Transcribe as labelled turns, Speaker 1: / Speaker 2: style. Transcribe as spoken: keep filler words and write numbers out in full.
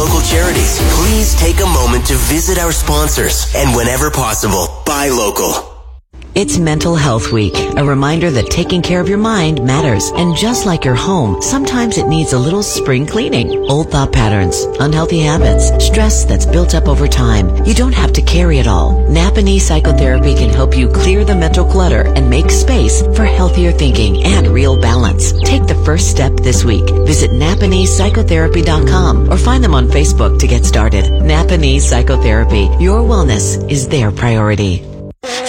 Speaker 1: local charities. Please take a moment to visit our sponsors and whenever possible, buy local.
Speaker 2: It's Mental Health Week, a reminder that taking care of your mind matters. And just like your home, sometimes it needs a little spring cleaning. Old thought patterns, unhealthy habits, stress that's built up over time. You don't have to carry it all. Napanee Psychotherapy can help you clear the mental clutter and make space for healthier thinking and real balance. Take the first step this week. Visit napanee psychotherapy dot com or find them on Facebook to get started. Napanee Psychotherapy. Your wellness is their priority.